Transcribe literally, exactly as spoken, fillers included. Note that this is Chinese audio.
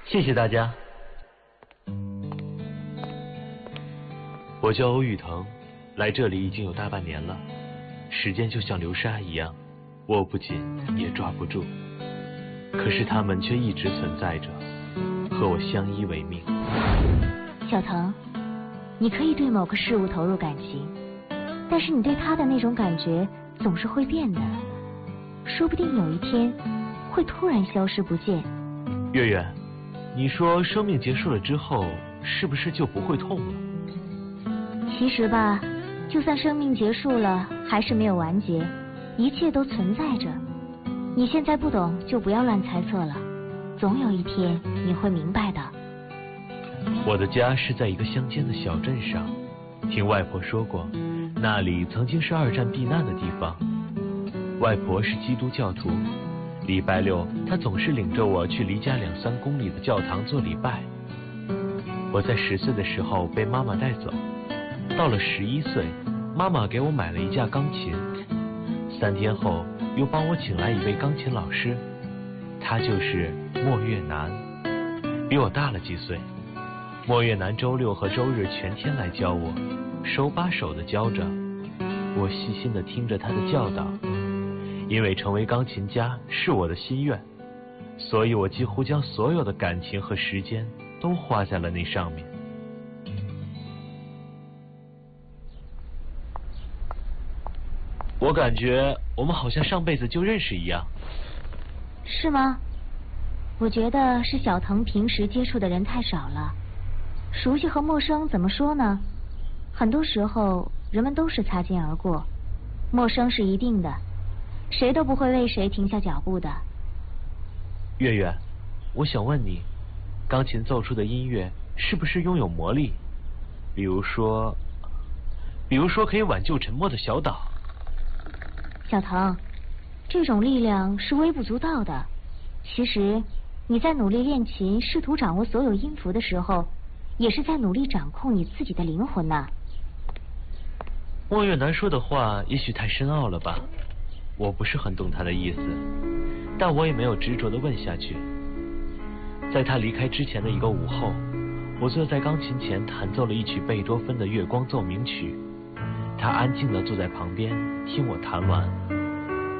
谢谢大家。我叫欧雨腾，来这里已经有大半年了，时间就像流沙一样，握不紧也抓不住，可是它们却一直存在着，和我相依为命。 小腾，你可以对某个事物投入感情，但是你对他的那种感觉总是会变的，说不定有一天会突然消失不见。 月月，你说生命结束了之后，是不是就不会痛了？ 其实吧，就算生命结束了，还是没有完结，一切都存在着。你现在不懂，就不要乱猜测了，总有一天你会明白的。 我的家是在一个乡间的小镇上，听外婆说过，那里曾经是二战避难的地方。外婆是基督教徒，礼拜六她总是领着我去离家两三公里的教堂做礼拜。我在十岁的时候被妈妈带走，到了十一岁，妈妈给我买了一架钢琴，三天后又帮我请来一位钢琴老师，他就是莫月南，比我大了几岁。莫月南周六和周日全天来教我，手把手的教着，我细心的听着他的教导。因为成为钢琴家是我的心愿，所以我几乎将所有的感情和时间都花在了那上面。我感觉我们好像上辈子就认识一样。 是吗？我觉得是小腾平时接触的人太少了。熟悉和陌生怎么说呢？很多时候人们都是擦肩而过，陌生是一定的，谁都不会为谁停下脚步的。 月月，我想问你，钢琴奏出的音乐是不是拥有魔力？比如说，比如说可以挽救沉默的小岛。 小腾，这种力量是微不足道的。其实你在努力练琴，试图掌握所有音符的时候，也是在努力掌控你自己的灵魂呐。 莫月南说的话也许太深奥了吧，我不是很懂他的意思，但我也没有执着地问下去。在他离开之前的一个午后，我坐在钢琴前弹奏了一曲贝多芬的月光奏鸣曲，他安静地坐在旁边听我弹完。